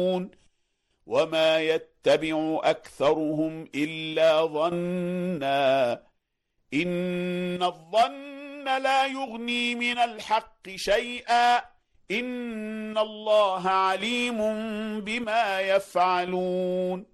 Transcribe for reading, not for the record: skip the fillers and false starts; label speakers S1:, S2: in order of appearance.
S1: وما يتبع أكثرهم إلا ظنا إن الظن لا يغني من الحق شيئا إن الله عليم بما يفعلون.